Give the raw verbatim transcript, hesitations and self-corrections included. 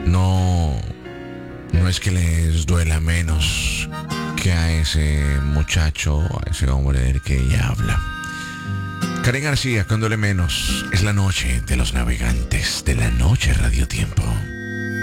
no, no es que les duela menos que a ese muchacho, a ese hombre del que ella habla. Karen García, con duele menos, es la noche de los navegantes, de la noche Radio Tiempo.